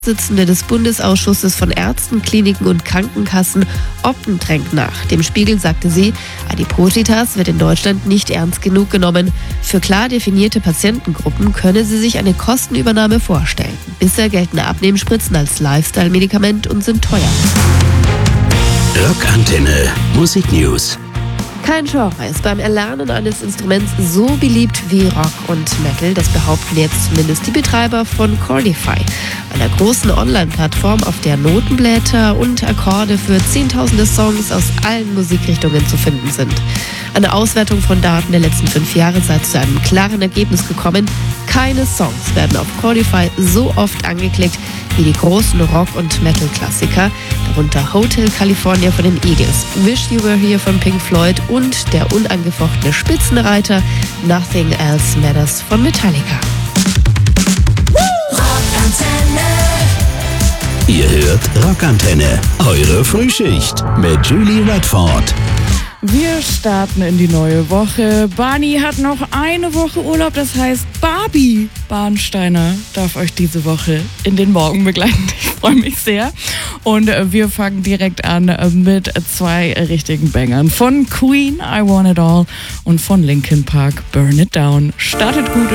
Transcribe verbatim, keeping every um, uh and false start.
Vorsitzende des Bundesausschusses von Ärzten, Kliniken und Krankenkassen Optentrenk nach. Dem Spiegel sagte sie, Adipositas wird in Deutschland nicht ernst genug genommen. Für klar definierte Patientengruppen könne sie sich eine Kostenübernahme vorstellen. Bisher gelten Abnehmspritzen als Lifestyle-Medikament und sind teuer. Rockantenne Musiknews. Kein Genre ist beim Erlernen eines Instruments so beliebt wie Rock und Metal. Das behaupten jetzt zumindest die Betreiber von Chordify, einer großen Online-Plattform, auf der Notenblätter und Akkorde für zehntausende Songs aus allen Musikrichtungen zu finden sind. Eine Auswertung von Daten der letzten fünf Jahre sei zu einem klaren Ergebnis gekommen. Keine Songs werden auf Chordify so oft angeklickt wie die großen Rock- und Metal-Klassiker, darunter Hotel California von den Eagles, Wish You Were Here von Pink Floyd und der unangefochtene Spitzenreiter Nothing Else Matters von Metallica. Ihr hört Rockantenne, eure Frühschicht mit Julie Redford. Wir starten in die neue Woche. Barney hat noch eine Woche Urlaub, das heißt Barbie Bahnsteiner darf euch diese Woche in den Morgen begleiten. Ich freue mich sehr. Und wir fangen direkt an mit zwei richtigen Bangern. Von Queen, I Want It All, und von Linkin Park, Burn It Down. Startet gut.